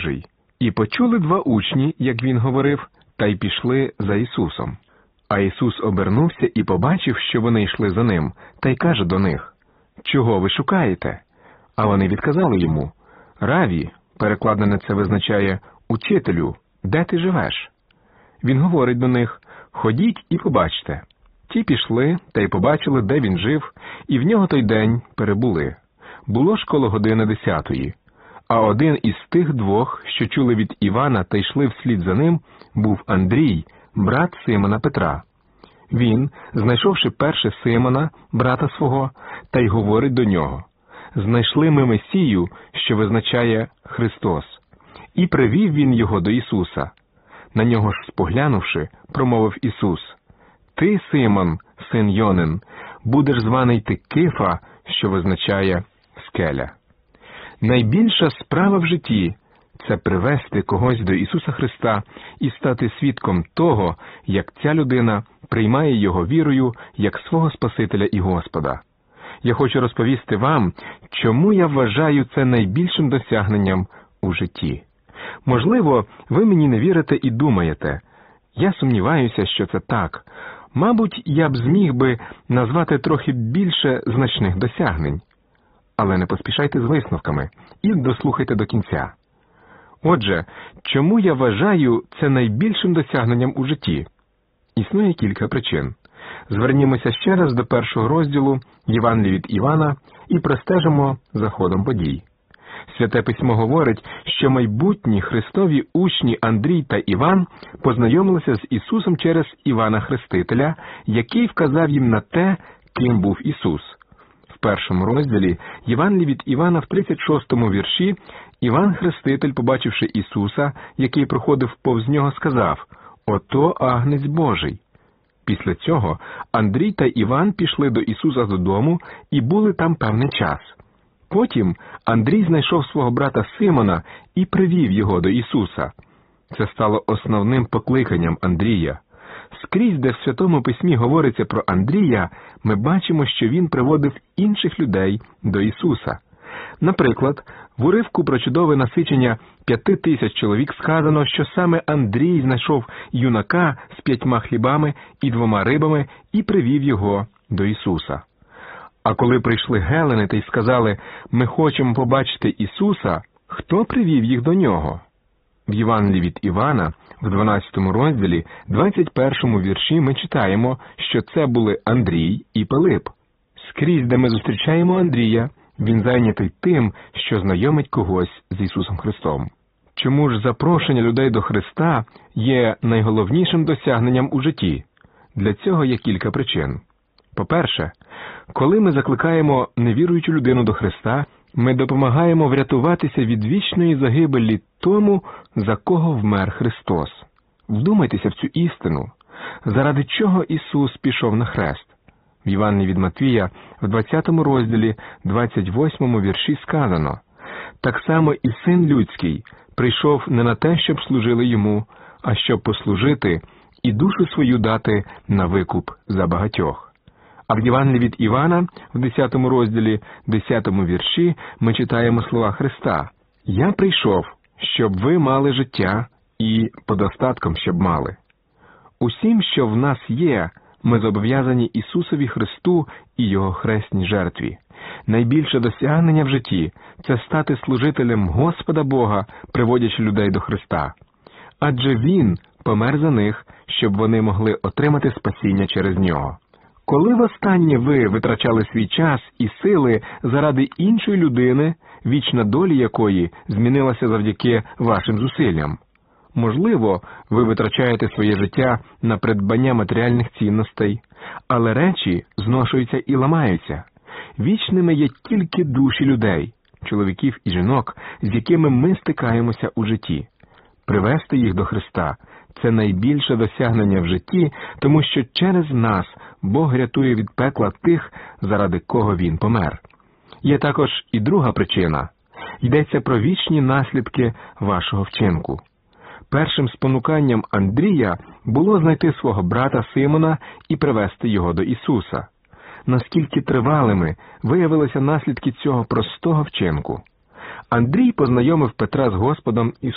Божий. І почули два учні, як він говорив, та й пішли за Ісусом. А Ісус обернувся і побачив, що вони йшли за ним, та й каже до них: «Чого ви шукаєте?» А вони відказали йому: «Раві», перекладене це визначає «учителю, де ти живеш?» Він говорить до них: «Ходіть і побачте». Ті пішли та й побачили, де він жив, і в нього той день перебули. Було ж коло години 10-ї. А один із тих двох, що чули від Івана та йшли вслід за ним, був Андрій, брат Симона Петра. Він, знайшовши перше Симона, брата свого, та й говорить до нього: «Знайшли ми Месію, що визначає Христос». І привів він його до Ісуса. На нього ж споглянувши, промовив Ісус: «Ти, Симон, син Йонин, будеш званий ти Кифа, що визначає скеля». Найбільша справа в житті – це привести когось до Ісуса Христа і стати свідком того, як ця людина приймає Його вірою як свого Спасителя і Господа. Я хочу розповісти вам, чому я вважаю це найбільшим досягненням у житті. Можливо, ви мені не вірите і думаєте: я сумніваюся, що це так. Мабуть, я б зміг би назвати трохи більше значних досягнень. Але не поспішайте з висновками і дослухайте до кінця. Отже, чому я вважаю це найбільшим досягненням у житті? Існує кілька причин. Звернімося ще раз до першого розділу Євангелія від Івана і простежимо за ходом подій. Святе Письмо говорить, що майбутні Христові учні Андрій та Іван познайомилися з Ісусом через Івана Хрестителя, який вказав їм на те, ким був Ісус. В першому розділі Євангелія від Івана в 36-му вірші Іван Хреститель, побачивши Ісуса, який проходив повз нього, сказав: «Ото Агнець Божий». Після цього Андрій та Іван пішли до Ісуса додому і були там певний час. Потім Андрій знайшов свого брата Симона і привів його до Ісуса. Це стало основним покликанням Андрія. Скрізь, де в Святому Письмі говориться про Андрія, ми бачимо, що він приводив інших людей до Ісуса. Наприклад, в уривку про чудове насичення 5000 чоловік сказано, що саме Андрій знайшов юнака з 5 хлібами і 2 рибами і привів його до Ісуса. А коли прийшли гелени та й сказали: «Ми хочемо побачити Ісуса», хто привів їх до Нього? В Євангелії від Івана, в 12 розділі, 21 вірші ми читаємо, що це були Андрій і Пилип. Скрізь, де ми зустрічаємо Андрія, він зайнятий тим, що знайомить когось з Ісусом Христом. Чому ж запрошення людей до Христа є найголовнішим досягненням у житті? Для цього є кілька причин. По-перше, коли ми закликаємо невіруючу людину до Христа, ми допомагаємо врятуватися від вічної загибелі тому, за кого вмер Христос. Вдумайтеся в цю істину. Заради чого Ісус пішов на хрест? В Євангелії від Матвія, в 20 розділі, 28 вірші сказано: «Так само і Син Людський прийшов не на те, щоб служили Йому, а щоб послужити і душу свою дати на викуп за багатьох». А в Євангелії від Івана, в 10 розділі, 10 вірші, ми читаємо слова Христа: «Я прийшов, щоб ви мали життя і подостатком, щоб мали». Усім, що в нас є, ми зобов'язані Ісусові Христу і Його хресній жертві. Найбільше досягнення в житті – це стати служителем Господа Бога, приводячи людей до Христа. Адже Він помер за них, щоб вони могли отримати спасіння через Нього. Коли востаннє ви витрачали свій час і сили заради іншої людини, вічна доля якої змінилася завдяки вашим зусиллям? Можливо, ви витрачаєте своє життя на придбання матеріальних цінностей, але речі зношуються і ламаються. Вічними є тільки душі людей, чоловіків і жінок, з якими ми стикаємося у житті. Привести їх до Христа – це найбільше досягнення в житті, тому що через нас Бог рятує від пекла тих, заради кого Він помер. Є також і друга причина. Йдеться про вічні наслідки вашого вчинку. Першим спонуканням Андрія було знайти свого брата Симона і привести його до Ісуса. Наскільки тривалими виявилися наслідки цього простого вчинку? Андрій познайомив Петра з Господом Ісусом